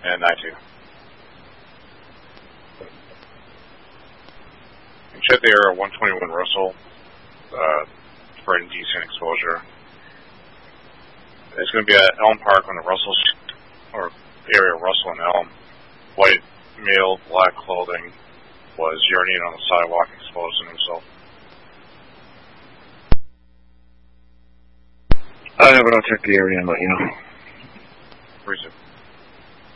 And 9-2. And check the area 121 Russell for indecent exposure. It's going to be at Elm Park on the Russell, or area Russell and Elm. White male, black clothing, was urinating on the sidewalk, exposing himself. I'll check the area and let you know. Reason.